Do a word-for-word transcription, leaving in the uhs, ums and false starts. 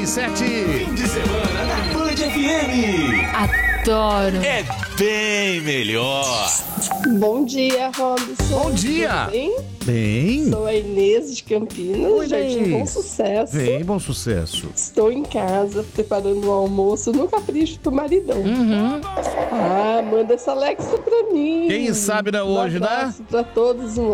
e sete. Fim de semana na Band F M. Adoro. É bem melhor. Bom dia, Robson. Bom dia. Tudo bem? Bem. Sou a Inês de Campinas, Oi, Jardim Inês. Bom Sucesso. Bem, bom sucesso. Estou em casa preparando o almoço no capricho pro maridão. Uhum. Ah, manda essa Alexa pra mim. Quem sabe não Um hoje, né? abraço pra todos, um